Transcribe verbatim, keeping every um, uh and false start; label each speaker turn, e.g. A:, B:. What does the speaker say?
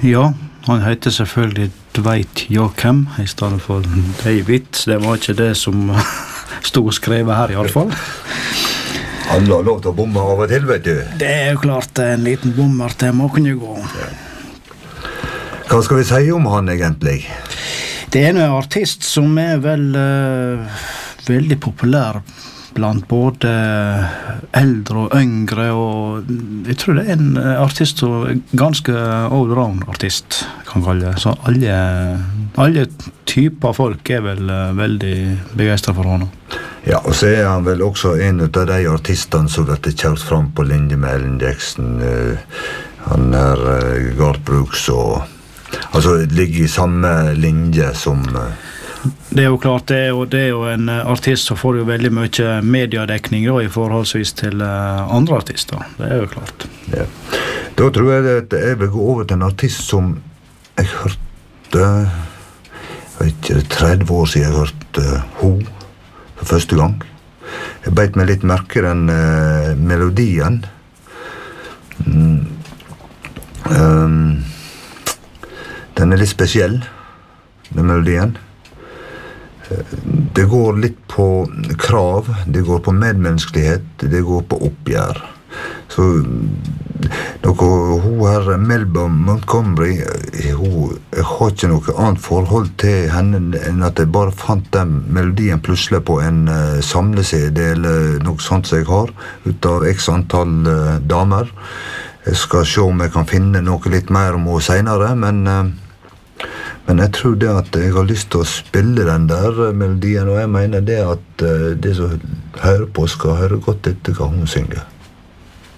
A: Ja, han heter selvfølgelig Dwight Joachim I stedet for David. Det var ikke det som stod skrevet her I alle fall.
B: Han har lov til å bomme av og til, vet du.
A: Det er jo klart en liten bommer til må kunne gå.
B: Ja. Hva skal vi si om han egentlig?
A: Det er en artist som er vel uh, veldig populær blant både eldre og yngre, og jeg tror det er en artist som er ganske all-round artist, kan kalle det. Så alle, alle typer folk er vel uh, veldig begeistret for henne.
B: Ja, og så er han vel også en av de artistene som ble kjørt fram på linje med Alan Jackson. Uh, han er uh, Garth Brooks og altså ligger I samme linje som uh,
A: Det er jo klart, det er jo, det er jo en artist som får jo veldig mye mediedekning da, I forholdsvis til uh, andre artister. Det er jo klart.
B: Ja. Da tror jeg at jeg vil gå over til en artist som jeg hørte, jeg vet ikke, tretti år siden jeg hørte uh, Ho for første gang. Jeg beit meg litt merke den uh, melodien. Mm. Um, den er litt spesiell, den melodien. Det går litt på krav, det går på medmenneskelighet, det går på oppgjør. Så noe, hun her, Melba Montgomery, hun, jeg har ikke noe annet forhold til henne enn at jeg bare fant den melodien plutselig på en uh, samle-C D eller noe sånt som jeg har, ut av x antall uh, damer. Jeg skal se om jeg kan finne noe litt mer om henne senere, men... Uh, Men jeg tror det at jeg har lyst til å spille den der melodien, og jeg mener det at uh, det som hører på skal høre godt etter hva hun synger.